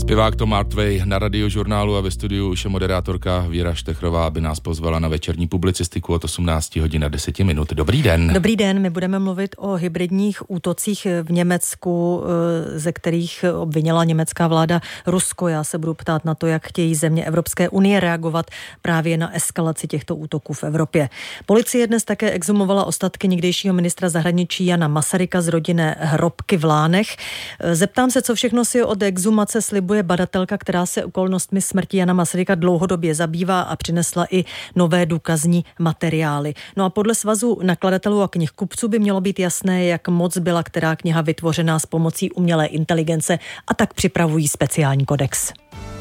Zpěvák Tom Artway na Radiožurnálu a ve studiu už je moderátorka Věra Štechrová, aby nás pozvala na večerní publicistiku od 18 hodin a 10 minut. Dobrý den. Dobrý den, my budeme mluvit o hybridních útocích v Německu, ze kterých obvinila německá vláda Rusko. Já se budu ptát na to, jak chtějí země Evropské unie reagovat právě na eskalaci těchto útoků v Evropě. Policie dnes také exhumovala ostatky někdejšího ministra zahraničí Jana Masaryka z rodinné hrobky v Lánech. Zeptám se, co všechno si od exhumace slibuje badatelka, která se okolnostmi smrti Jana Masaryka dlouhodobě zabývá a přinesla i nové důkazní materiály. No a podle Svazu nakladatelů a knihkupců by mělo být jasné, jak moc byla která kniha vytvořená s pomocí umělé inteligence, a tak připravují speciální kodex.